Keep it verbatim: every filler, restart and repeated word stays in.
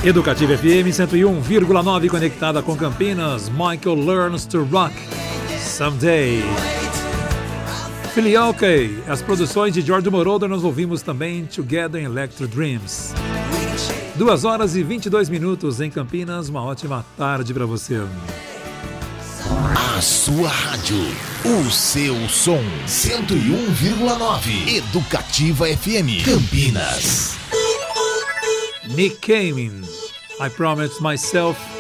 Educativa F M cento e um vírgula nove conectada com Campinas. Michael Learns to Rock Someday. Filioque, as produções de George Moroder, nós ouvimos também Together in Electro Dreams. duas horas e vinte e dois minutos em Campinas. Uma ótima tarde para você. A sua rádio, o seu som, cento e um vírgula nove, Educativa F M, Campinas. Nick Kamen, I Promised Myself.